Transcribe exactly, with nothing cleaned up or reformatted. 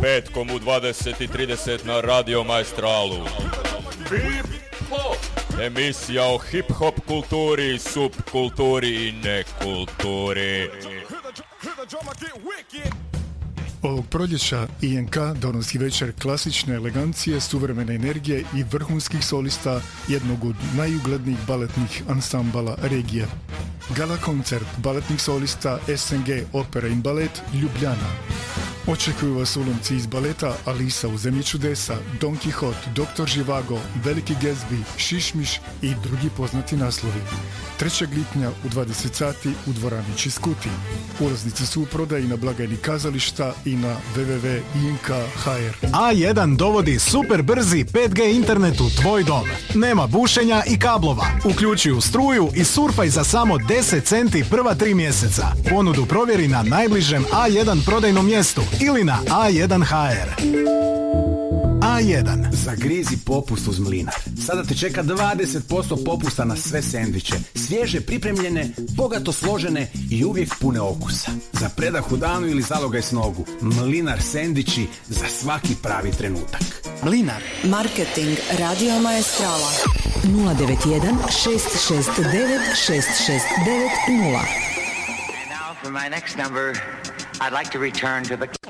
petkom u dvadeset i trideset na Radio Maestralu. Emisija o hip-hop kulturi, subkulturi i nekulturi. Ovog proljeća I N K donosi večer klasične elegancije, suvremene energije i vrhunskih solista jednog od najuglednijih baletnih ansambala regije. Gala koncert baletnih solista S N G Opera in Balet Ljubljana. Očekuju vas ulomci iz baleta Alisa u zemlji čudesa, Don Quixote, Doktor Živago, Veliki Gatsby, Šišmiš i drugi poznati naslovi. trećeg lipnja u dvadeset sati u dvorani Čiskuti. Ulaznice su u prodaji na blagajni kazališta i na w w w tačka i n k tačka h r. A jedan dovodi super brzi pet G internet u tvoj dom. Nema bušenja i kablova. Uključi u struju i surfaj za samo deset centi prva tri mjeseca. Ponudu provjeri na najbližem A jedan prodajnom mjestu ili na a jedan ha er. A jedan. Zagrizi popust uz Mlinar. Sada te čeka dvadeset posto popusta na sve sendviče. Svježe pripremljene, bogato složene i uvijek pune okusa. Za predah u danu ili zalogaj s nogu. Mlinar sendviči za svaki pravi trenutak. Mlinar. Marketing Radio Maestrala nula devet jedan šest šest devet šest šest devet nula. And now for my next number, I'd like to return to the